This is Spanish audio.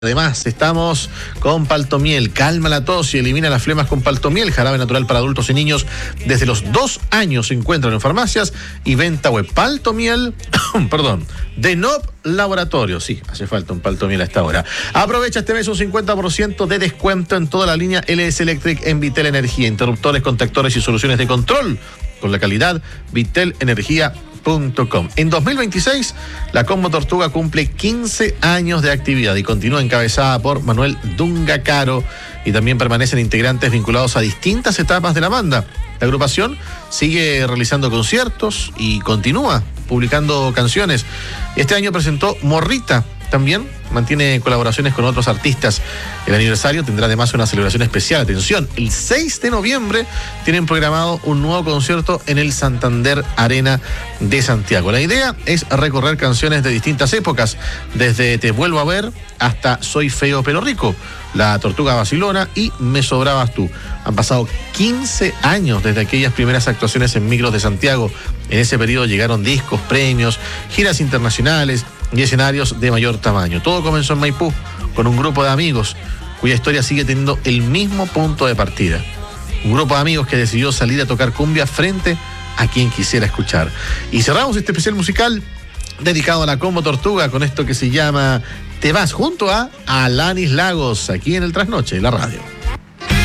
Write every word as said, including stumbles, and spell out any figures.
Además, estamos con Paltomiel, calma la tos y elimina las flemas con Paltomiel, jarabe natural para adultos y niños desde los dos años. Se encuentran en farmacias y venta web. Paltomiel, perdón, de Nop Laboratorio. Sí, hace falta un Paltomiel a esta hora. Aprovecha este mes un cincuenta por ciento de descuento en toda la línea L S Electric en Vitel Energía. Interruptores, contactores y soluciones de control con la calidad Vitel Energía. En dos mil veintiséis, la Combo Tortuga cumple quince años de actividad y continúa encabezada por Manuel Dunga Caro, y también permanecen integrantes vinculados a distintas etapas de la banda. La agrupación sigue realizando conciertos y continúa publicando canciones. Este año presentó Morrita. También mantiene colaboraciones con otros artistas. El aniversario tendrá además una celebración especial. Atención, el seis de noviembre tienen programado un nuevo concierto en el Santander Arena de Santiago. La idea es recorrer canciones de distintas épocas, desde Te Vuelvo a Ver hasta Soy Feo pero Rico, La Tortuga Vacilona y Me Sobrabas Tú. Han pasado quince años desde aquellas primeras actuaciones en micros de Santiago. En ese periodo llegaron discos, premios, giras internacionales y escenarios de mayor tamaño. Todo comenzó en Maipú, con un grupo de amigos cuya historia sigue teniendo el mismo punto de partida. Un grupo de amigos que decidió salir a tocar cumbia frente a quien quisiera escuchar. Y cerramos este especial musical dedicado a la Combo Tortuga con esto que se llama Te Vas, junto a Alanis Lagos, aquí en el Trasnoche, la radio.